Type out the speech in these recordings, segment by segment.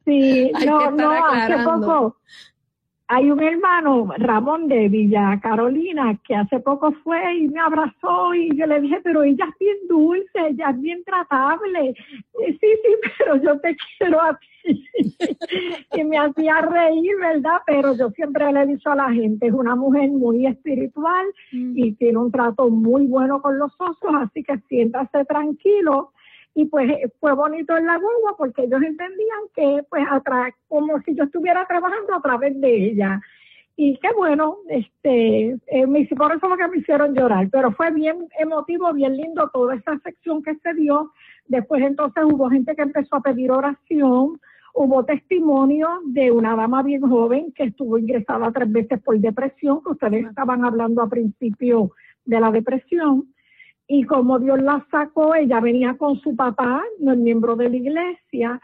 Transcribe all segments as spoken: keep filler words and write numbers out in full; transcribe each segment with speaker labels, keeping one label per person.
Speaker 1: Sí,
Speaker 2: Hay
Speaker 1: no,
Speaker 2: que estar
Speaker 1: no, hace
Speaker 2: aclarando.
Speaker 1: poco hay un hermano, Ramón de Villa Carolina, que hace poco fue y me abrazó y yo le dije, pero ella es bien dulce, ella es bien tratable. Y, sí, sí, pero yo te quiero a ti. Y me hacía reír, ¿verdad? Pero yo siempre le he dicho a la gente, es una mujer muy espiritual
Speaker 3: Mm.
Speaker 1: y tiene un trato muy bueno con los socios, así que siéntase tranquilo. Y pues fue bonito en la guagua porque ellos entendían que pues atra como si yo estuviera trabajando a través de ella. Y qué bueno, este, eh, me, por eso lo que me hicieron llorar, pero fue bien emotivo, bien lindo toda esa sección que se dio. Después entonces hubo gente que empezó a pedir oración, hubo testimonio de una dama bien joven que estuvo ingresada tres veces por depresión, que ustedes estaban hablando a principio de la depresión. Y como Dios la sacó, ella venía con su papá, no es miembro de la iglesia,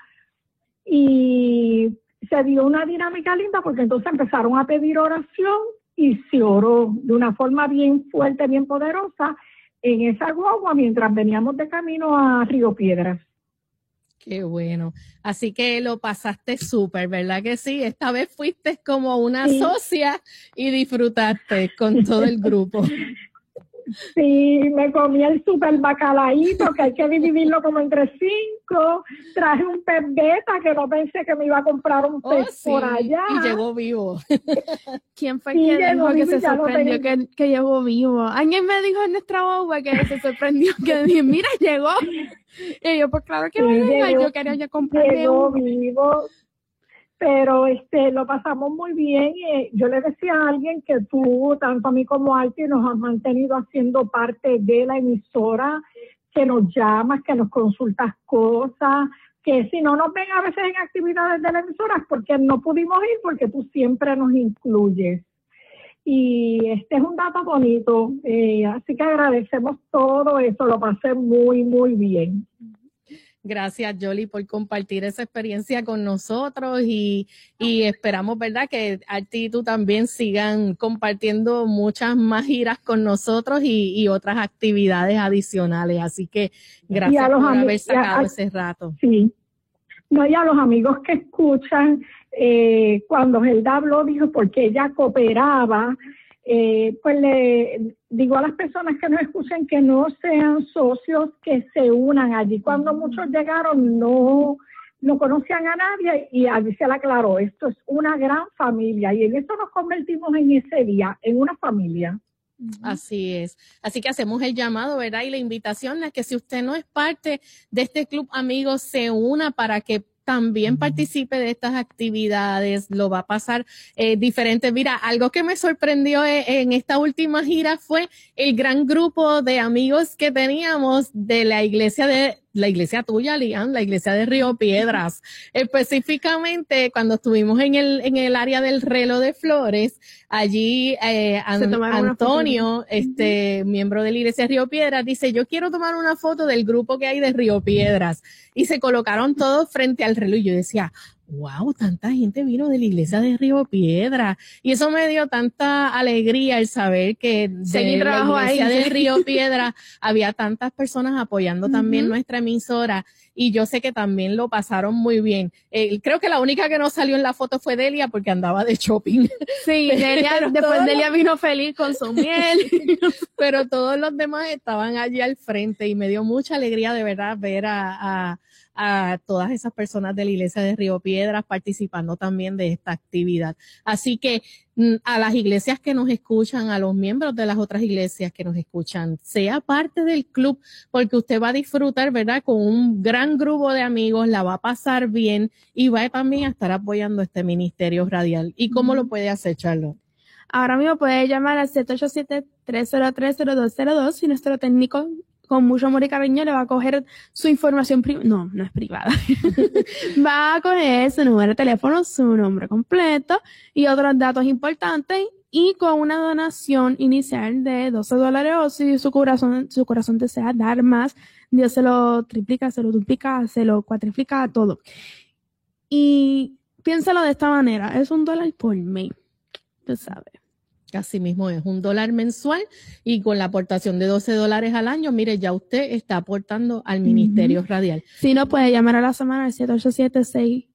Speaker 1: y se dio una dinámica linda porque entonces empezaron a pedir oración y se oró de una forma bien fuerte, bien poderosa en esa guagua mientras veníamos de camino a Río Piedras.
Speaker 2: Qué bueno. Así que lo pasaste súper, ¿verdad que sí? Esta vez fuiste como una
Speaker 1: Sí.
Speaker 2: socia y disfrutaste con todo el grupo.
Speaker 1: Sí, me comí el super bacalaíto, que hay que dividirlo como entre cinco. Traje un pez beta, que no pensé que me iba a comprar un
Speaker 2: Oh,
Speaker 1: pez
Speaker 2: sí,
Speaker 1: por allá.
Speaker 2: y llegó vivo.
Speaker 3: ¿Quién fue
Speaker 1: Sí,
Speaker 3: que
Speaker 1: llegó
Speaker 3: dijo que
Speaker 1: vivo y
Speaker 3: se
Speaker 1: ya lo
Speaker 3: sorprendió
Speaker 1: tenía.
Speaker 3: que, que llegó vivo? Alguien me dijo en nuestra boba que se sorprendió, que dije, mira, llegó. Y yo, pues claro que
Speaker 1: Sí,
Speaker 3: va a llegar.
Speaker 1: llegó,
Speaker 3: Yo quería ya comprarme
Speaker 1: llegó
Speaker 3: un...
Speaker 1: vivo, pero este lo pasamos muy bien. Eh, yo le decía a alguien que tú, tanto a mí como a Arti, nos has mantenido haciendo parte de la emisora, que nos llamas, que nos consultas cosas, que si no nos ven a veces en actividades de la emisora es porque no pudimos ir, porque tú siempre nos incluyes. Y este es un dato bonito, eh, así que agradecemos todo eso, lo pasé muy, muy bien.
Speaker 2: Gracias, Yoli, por compartir esa experiencia con nosotros y, y esperamos, ¿verdad?, que Arti y tú también sigan compartiendo muchas más giras con nosotros y, y otras actividades adicionales. Así que gracias por haber sacado a, ese rato.
Speaker 1: Sí. No, y a los amigos que escuchan, eh, cuando Gelda habló, dijo, porque ella cooperaba, eh, pues le digo a las personas que nos escuchen que no sean socios, que se unan allí. Cuando muchos llegaron, no, no conocían a nadie y allí se le aclaró, esto es una gran familia y en eso nos convertimos en ese día, en una familia.
Speaker 2: Así es. Así que hacemos el llamado, ¿verdad? Y la invitación es que si usted no es parte de este club amigos, se una para que también participe de estas actividades, lo va a pasar eh, diferente. Mira, algo que me sorprendió en esta última gira fue el gran grupo de amigos que teníamos de la iglesia de la iglesia tuya, Lian, la iglesia de Río Piedras. Específicamente, cuando estuvimos en el, en el área del Relo de Flores, allí eh, An Antonio, este miembro de la iglesia de Río Piedras, dice, yo quiero tomar una foto del grupo que hay de Río Piedras. Y se colocaron todos frente al reloj. Y yo decía, wow, tanta gente vino de la iglesia de Río Piedras. Y eso me dio tanta alegría el saber que de la iglesia ahí. de Río Piedras había tantas personas apoyando uh-huh. también nuestra emisora. Y yo sé que también lo pasaron muy bien. Eh, creo que la única que no salió en la foto fue Delia porque andaba de shopping.
Speaker 3: Sí, Delia, después Delia vino feliz con su miel.
Speaker 2: Pero todos los demás estaban allí al frente y me dio mucha alegría de verdad ver a, a a todas esas personas de la iglesia de Río Piedras participando también de esta actividad. Así que a las iglesias que nos escuchan, a los miembros de las otras iglesias que nos escuchan, sea parte del club porque usted va a disfrutar, ¿verdad?, con un gran grupo de amigos, la va a pasar bien y va también a estar apoyando este ministerio radial. ¿Y cómo lo puede hacer, Charlotte?
Speaker 3: Ahora mismo puede llamar al siete ocho siete, tres cero tres, cero dos cero dos y nuestro técnico con mucho amor y cariño le va a coger su información privada, no, no es privada, va a coger su número de teléfono, su nombre completo y otros datos importantes y con una donación inicial de doce dólares o si su corazón, su corazón desea dar más, Dios se lo triplica, se lo duplica, se lo cuatriplica, todo. Y piénsalo de esta manera, es un dólar por mes, tú sabes.
Speaker 2: Así mismo es, un dólar mensual y con la aportación de doce dólares al año, mire, ya usted está aportando al Ministerio uh-huh. Radial.
Speaker 3: Si no, puede llamar a la semana al siete ocho siete, seis